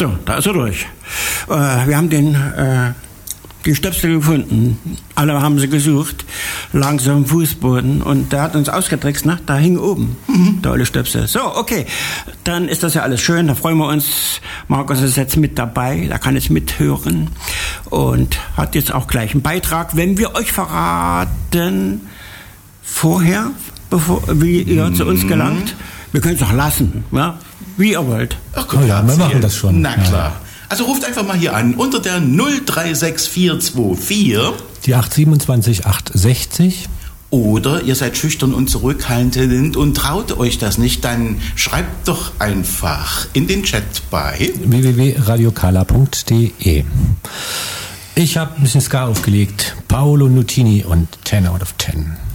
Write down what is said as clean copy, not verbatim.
So, da ist er durch. Wir haben die Stöpsel gefunden. Alle haben sie gesucht, langsam am Fußboden. Und der hat uns ausgetrickst, ne? Da hing oben der olle Stöpsel. So, okay, dann ist das ja alles schön. Da freuen wir uns. Markus ist jetzt mit dabei, der kann jetzt mithören und hat jetzt auch gleich einen Beitrag. Wenn wir euch verraten, vorher, wie ihr zu uns gelangt, wir können es auch lassen, ja? Wie ihr wollt. Ach komm, ja, wir machen das schon. Na klar. Also ruft einfach mal hier an, unter der 036424. Die 827 860. Oder ihr seid schüchtern und zurückhaltend und traut euch das nicht, dann schreibt doch einfach in den Chat bei www.radiokala.de. Ich habe ein bisschen Ska aufgelegt. Paolo Nutini und 10 out of 10.